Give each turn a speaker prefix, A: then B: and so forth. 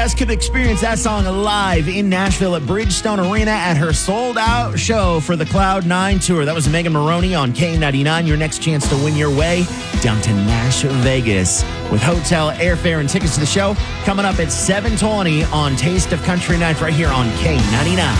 A: guys could experience that song live in Nashville at Bridgestone Arena at her sold-out show for the Cloud9 Tour. That was Megan Maroney on K99. Your next chance to win your way down to Nash Vegas with hotel, airfare, and tickets to the show coming up at 7:20 on Taste of Country Night right here on K99.